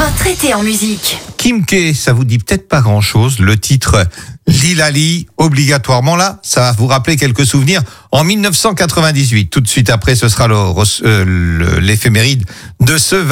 Un traité en musique. Kim K, ça vous dit peut-être pas grand-chose. Le titre Lilali, obligatoirement là, ça va vous rappeler quelques souvenirs. En 1998, tout de suite après, ce sera l'éphéméride de ce